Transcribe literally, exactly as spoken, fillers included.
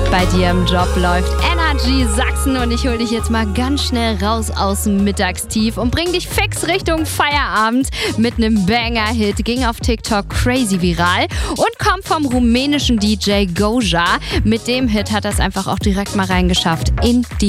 Bei dir im Job läuft Energy Sachsen und ich hol dich jetzt mal ganz schnell raus aus dem Mittagstief und bring dich fix Richtung Feierabend mit einem Banger-Hit. Ging auf TikTok crazy viral und kommt vom rumänischen D J Goja. Mit dem Hit hat er es einfach auch direkt mal reingeschafft in die